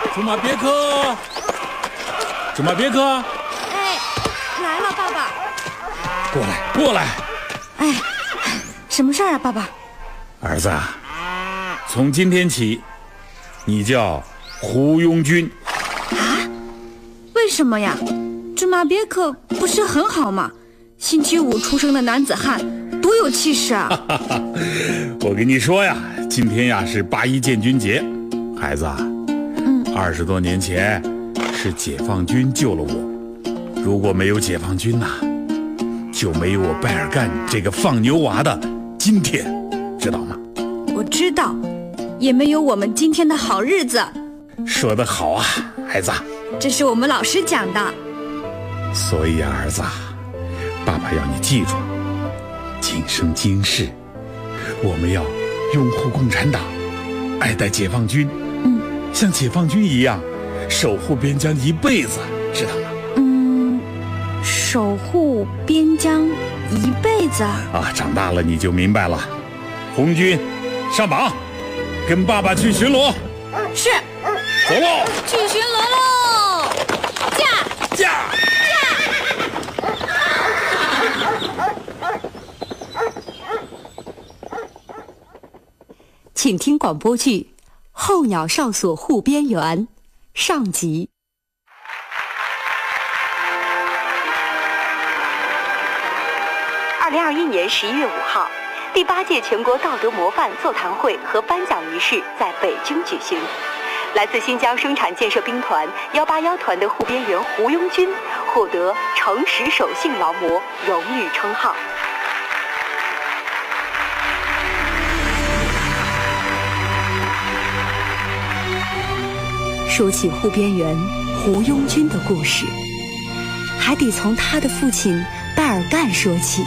竹马别克，竹马别克。 哎，来了，爸爸。 过来，过来。 哎，什么事儿啊，爸爸？ 儿子，从今天起，你叫胡庸军。 啊？为什么呀？竹马别克不是很好吗？星期五出生的男子汉，多有气势啊！ 我跟你说呀，今天呀是8·1建军节，孩子啊，20多年前是解放军救了我，如果没有解放军呐，就没有我拜尔干这个放牛娃的今天，知道吗？ 我知道，也没有我们今天的好日子。 说得好啊，孩子。 这是我们老师讲的。 所以啊，儿子，爸爸要你记住，今生今世，我们要拥护共产党，爱戴解放军，像解放军一样守护边疆一辈子，知道吗？ 守护边疆一辈子啊，长大了你就明白了。红军上榜，跟爸爸去巡逻。 是， 走喽， 去巡逻喽！驾！ 请听广播剧《候鸟哨所护边缘》上集。2021年11月5号，第8届全国道德模范座谈会和颁奖仪式在北京举行。来自新疆生产建设兵团181团的护边员胡庸军获得诚实守信劳模荣誉称号。说起护边员胡庸军的故事，还得从他的父亲拜尔干说起。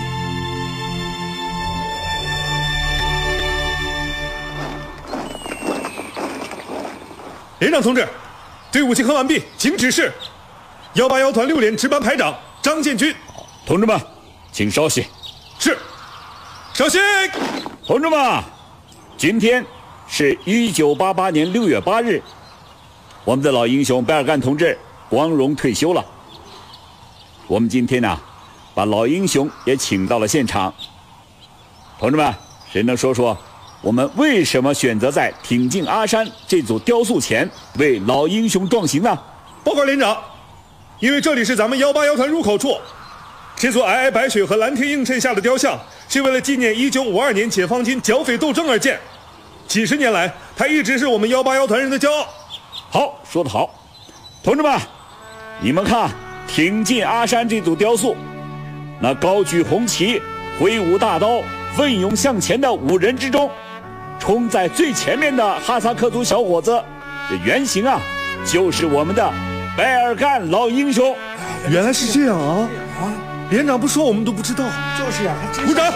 连长同志，队伍集合完毕，请指示。181团6连值班排长张建军。 同志们，请稍息。 是。稍息。 同志们，今天是1988年6月8日，我们的老英雄拜尔干同志光荣退休了。我们今天呢，把老英雄也请到了现场。同志们，谁能说说我们为什么选择在挺进阿山这组雕塑前为老英雄壮行呢？ 报告连长，因为这里是咱们181团入口处，这座皑皑白雪和蓝天映衬下的雕像是为了纪念1952年解放军剿匪斗争而建，几十年来它一直是我们181团人的骄傲。 好，说得好。同志们，你们看挺进阿山这组雕塑，那高举红旗挥舞大刀奋勇向前的5人之中，冲在最前面的哈萨克族小伙子，这原型啊就是我们的拜尔干老英雄。 原来是这样啊！连长不说我们都不知道。 就是啊， 鼓掌。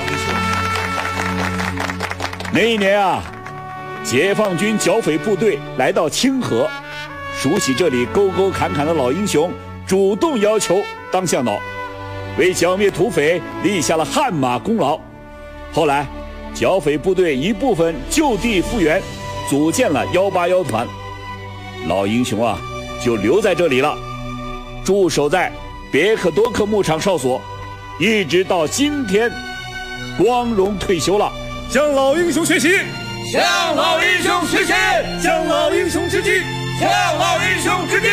那一年啊，解放军剿匪部队来到清河，熟悉这里沟沟坎坎的老英雄主动要求当向导，为剿灭土匪立下了汗马功劳。后来剿匪部队一部分就地复员，组建了181团，老英雄啊就留在这里了，驻守在别克多克牧场哨所，一直到今天光荣退休了。 向老英雄学习， 向老英雄学习， 向老英雄致敬， 向老英雄致敬。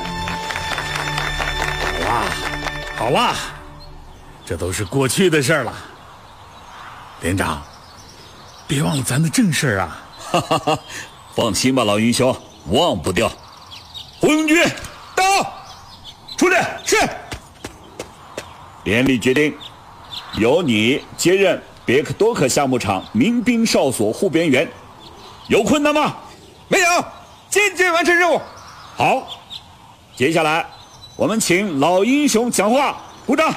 好啦，这都是过去的事儿了。连长，别忘了咱的正事啊！ 哈哈哈，放心吧，老英雄，忘不掉。胡庸军，到，出来。是。连里决定，由你接任别克多克项目场民兵哨所护边员，有困难吗？ 没有，坚决完成任务。 好，接下来我们请老英雄讲话，鼓掌。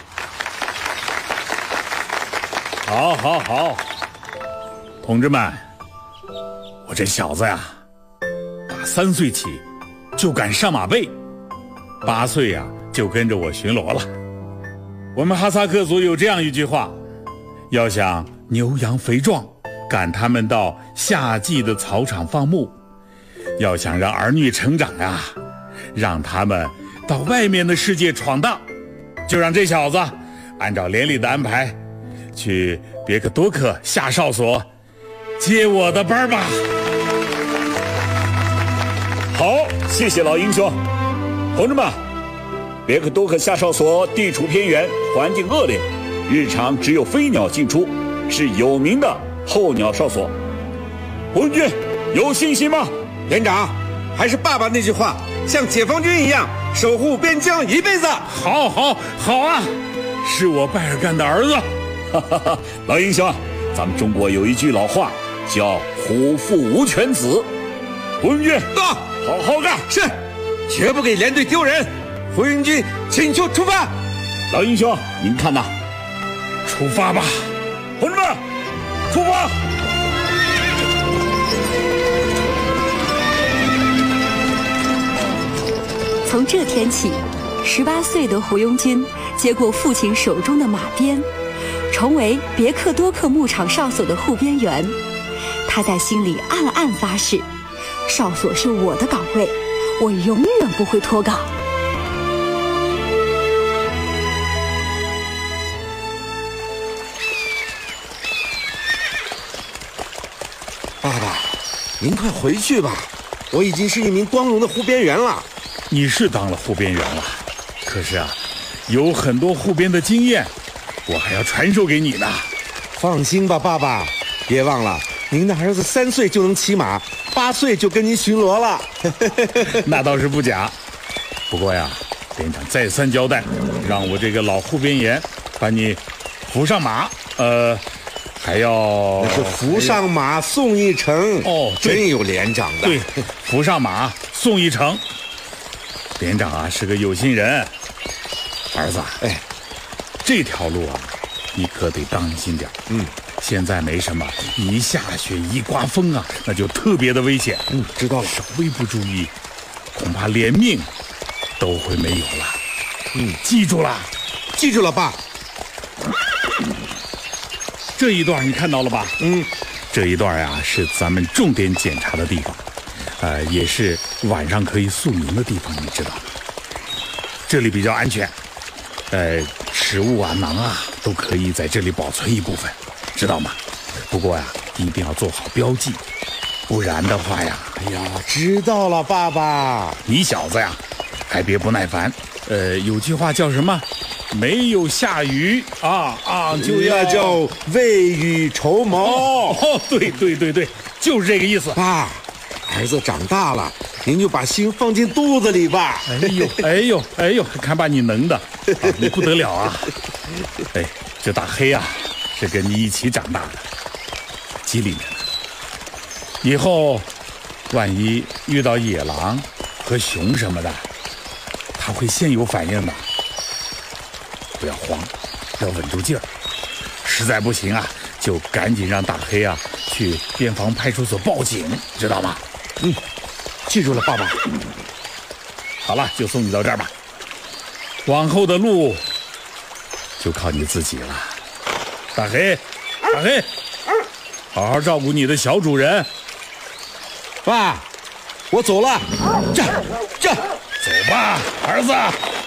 好，同志们，我这小子呀，打3岁起就敢上马背，8岁呀就跟着我巡逻了。我们哈萨克族有这样一句话，要想牛羊肥壮，赶他们到夏季的草场放牧， 要想让儿女成长啊，让他们到外面的世界闯荡，就让这小子按照连里的安排，去别克多克下哨所接我的班吧。 好，谢谢老英雄。同志们，别克多克下哨所地处偏远，环境恶劣，日常只有飞鸟进出，是有名的候鸟哨所。胡文军有信心吗？ 连长，还是爸爸那句话，像解放军一样守护边疆一辈子。 好啊，是我拜尔干的儿子。 老英雄，咱们中国有一句老话叫虎父无犬子。胡文军， 到， 好好干。 是，绝不给连队丢人。胡云军请求出发。 老英雄，您看呐， 出发吧， 同志们，出发！ 从这天起，18岁的胡庸军接过父亲手中的马鞭，成为别克多克牧场哨所的护边员。他在心里暗暗发誓，哨所是我的岗位，我永远不会脱岗。 爸爸，您快回去吧，我已经是一名光荣的护边员了。 你是当了护边员了，可是啊，有很多护边的经验，我还要传授给你呢。 放心吧，爸爸，别忘了，您的儿子3岁就能骑马，8岁就跟您巡逻了。 那倒是不假，不过呀，连长再三交代，让我这个老护边员把你扶上马，还要那是扶上马送一程。 哦， 真有连长的。 对，扶上马送一程。连长啊是个有心人，儿子， 哎， 这条路啊，你可得当心点。现在没什么，一下雪一刮风啊，那就特别的危险。 知道了。 稍微不注意，恐怕连命都会没有了。记住了。 记住了，爸。 这一段你看到了吧？这一段呀是咱们重点检查的地方。也是晚上可以宿营的地方，你知道吗？这里比较安全，食物啊、馕啊都可以在这里保存一部分，知道吗？不过呀，一定要做好标记，不然的话呀， 哎呀，知道了，爸爸。 你小子呀，还别不耐烦。有句话叫什么？没有下雨就要叫未雨绸缪。 对，就是这个意思。 爸，儿子长大了，您就把心放进肚子里吧。 哎呦，看把你能的，你不得了啊！这大黑啊，是跟你一起长大的，机灵着呢。以后万一遇到野狼和熊什么的，他会先有反应的。不要慌，要稳住劲儿。实在不行啊，就赶紧让大黑啊去边防派出所报警，知道吗？ 记住了，爸爸。 好了，就送你到这儿吧。往后的路就靠你自己了。大黑，好好照顾你的小主人。 爸，我走了。这， 走吧，儿子。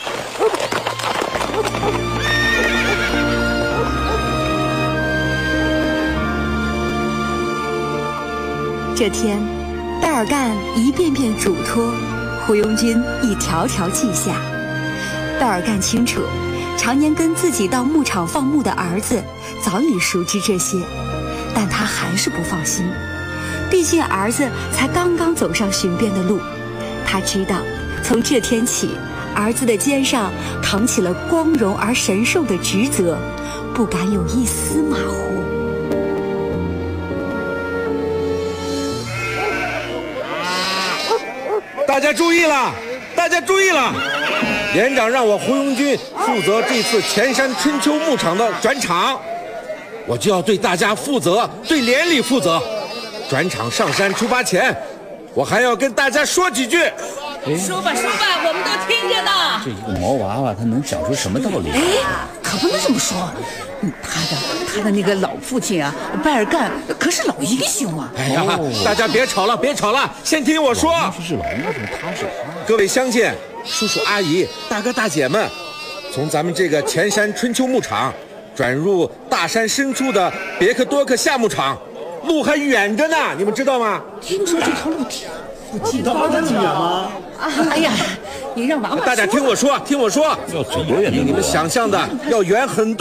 这天，戴尔干一遍遍嘱托，胡庸军一条条记下。戴尔干清楚，常年跟自己到牧场放牧的儿子早已熟知这些，但他还是不放心。毕竟儿子才刚刚走上巡边的路，他知道，从这天起，儿子的肩上扛起了光荣而神圣的职责，不敢有一丝马虎。 大家注意了！连长让我胡庸军负责这次前山春秋牧场的转场，我就要对大家负责，对连里负责。转场上山出发前，我还要跟大家说几句。 说吧，我们都听着呢。 这一个毛娃娃，他能讲出什么道理？ 可不能这么说。他的那个老父亲啊，拜尔干可是老英雄啊。 哎呀，大家别吵了，先听我说。 是老英雄，他是各位乡亲、叔叔阿姨、大哥大姐们，从咱们这个前山春秋牧场转入大山深处的别克多克夏牧场，路还远着呢，你们知道吗？ 听说这条路挺不知道这么远吗？ 哎呀，你让娃娃大家听我说， 要走多远？ 比你们想象的要远很多。